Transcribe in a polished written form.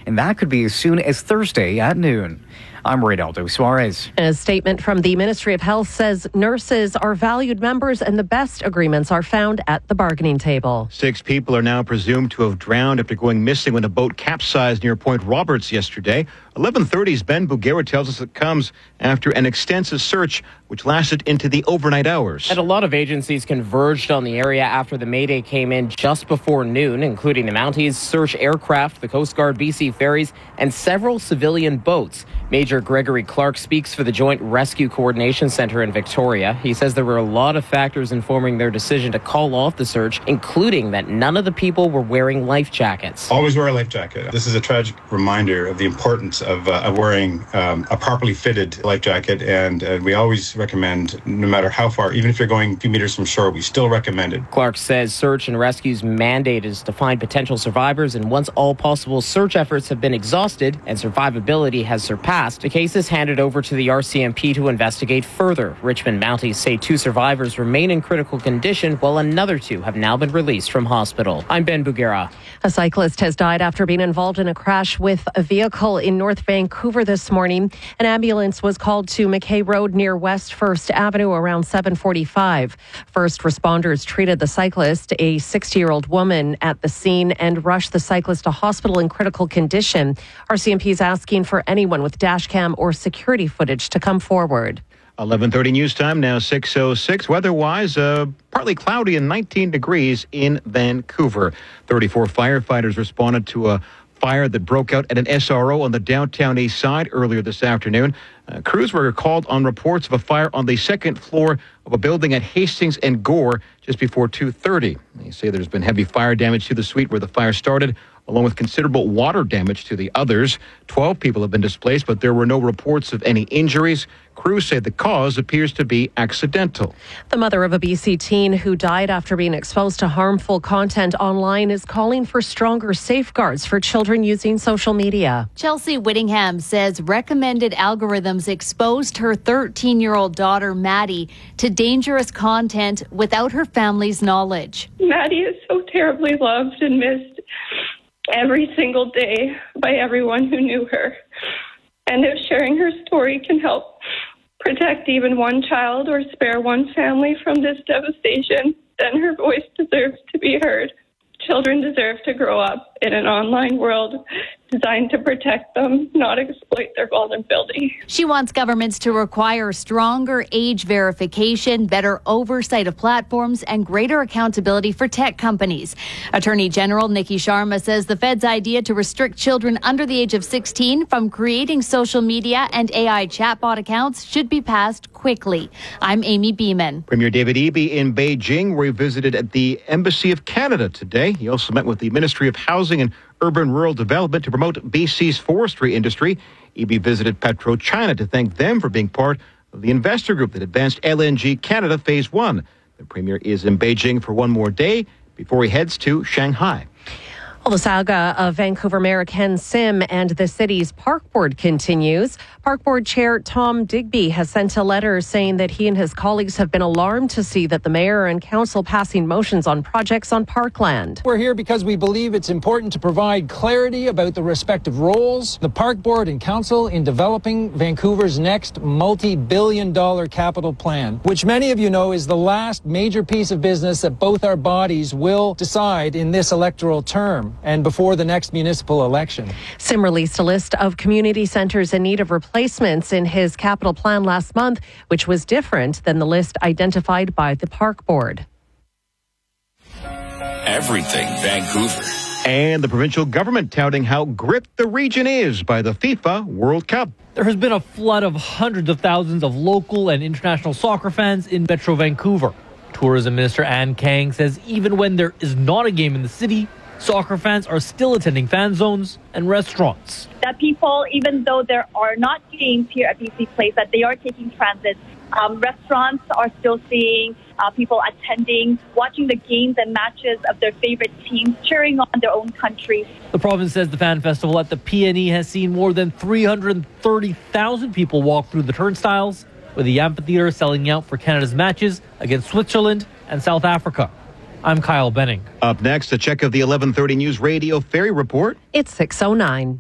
and that could be as soon as Thursday at noon. I'm Reynaldo Suarez. A statement from the Ministry of Health says nurses are valued members and the best agreements are found at the bargaining table. 6 people are now presumed to have drowned after going missing when a boat capsized near Point Roberts yesterday. 11:30's Ben Bugera tells us it comes after an extensive search which lasted into the overnight hours. And a lot of agencies converged on the area after the Mayday came in just before noon, including the Mounties, search aircraft, the Coast Guard, BC Ferries, and several civilian boats. Major Gregory Clark speaks for the Joint Rescue Coordination Centre in Victoria. He says there were a lot of factors informing their decision to call off the search, including that none of the people were wearing life jackets. Always wear a life jacket. This is a tragic reminder of the importance of wearing a properly fitted life jacket, and we always recommend, no matter how far, even if you're going a few meters from shore, we still recommend it. Clark says search and rescue's mandate is to find potential survivors, and once all possible search efforts have been exhausted and survivability has surpassed, the case is handed over to the RCMP to investigate further. Richmond Mounties say 2 survivors remain in critical condition, while another 2 have now been released from hospital. I'm Ben Bugera. A cyclist has died after being involved in a crash with a vehicle in North Vancouver this morning. An ambulance was called to McKay Road near West 1st Avenue around 7:45. First responders treated the cyclist, a 60-year-old woman, at the scene and rushed the cyclist to hospital in critical condition. RCMP is asking for anyone with dash cam or security footage to come forward. 11:30 news time, now 6:06. Weather-wise, partly cloudy and 19 degrees in Vancouver. 34 firefighters responded to a fire that broke out at an SRO on the downtown east side earlier this afternoon. Crews were called on reports of a fire on the second floor of a building at Hastings and Gore just before 2:30. They say there's been heavy fire damage to the suite where the fire started, along with considerable water damage to the others. 12 people have been displaced, but there were no reports of any injuries. Crews say the cause appears to be accidental. The mother of a BC teen who died after being exposed to harmful content online is calling for stronger safeguards for children using social media. Chelsea Whittingham says recommended algorithms exposed her 13-year-old daughter, Maddie, to dangerous content without her family's knowledge. Maddie is so terribly loved and missed every single day by everyone who knew her. And if sharing her story can help protect even one child or spare one family from this devastation, then her voice deserves to be heard. Children deserve to grow up in an online world designed to protect them, not exploit their vulnerability. She wants governments to require stronger age verification, better oversight of platforms, and greater accountability for tech companies. Attorney General Nikki Sharma says the Fed's idea to restrict children under the age of 16 from creating social media and AI chatbot accounts should be passed quickly. I'm Amy Beeman. Premier David Eby in Beijing, where he visited at the Embassy of Canada today. He also met with the Ministry of Housing and Urban Rural Development to promote BC's forestry industry. Eby visited PetroChina to thank them for being part of the investor group that advanced LNG Canada Phase 1. The Premier is in Beijing for one more day before he heads to Shanghai. Well, the saga of Vancouver Mayor Ken Sim and the city's park board continues. Park board chair Tom Digby has sent a letter saying that he and his colleagues have been alarmed to see that the mayor and council passing motions on projects on parkland. We're here because we believe it's important to provide clarity about the respective roles, the park board and council in developing Vancouver's next multi-billion-dollar capital plan, which many of you know is the last major piece of business that both our bodies will decide in this electoral term and before the next municipal election. Sim released a list of community centres in need of replacements in his capital plan last month, which was different than the list identified by the park board. Everything Vancouver. And the provincial government touting how gripped the region is by the FIFA World Cup. There has been a flood of hundreds of thousands of local and international soccer fans in Metro Vancouver. Tourism Minister Ann Kang says even when there is not a game in the city, soccer fans are still attending fan zones and restaurants. That people, even though there are not games here at BC Place, that they are taking transit. Restaurants are still seeing people attending, watching the games and matches of their favorite teams, cheering on their own country. The province says the fan festival at the PNE has seen more than 330,000 people walk through the turnstiles, with the amphitheater selling out for Canada's matches against Switzerland and South Africa. I'm Kyle Benning. Up next, a check of the 11:30 News Radio Ferry Report. It's 6:09.